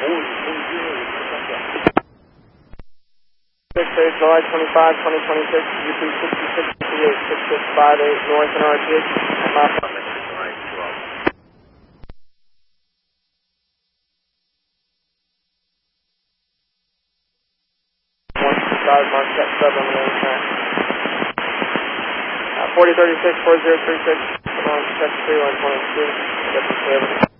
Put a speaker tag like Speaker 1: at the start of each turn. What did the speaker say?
Speaker 1: July 25, 2026, UP 6658, 6658 North and RTH, and my apartment. 125, Mark, check 7 on the main track. 4036, 4036, come on, check 3 on 22, get the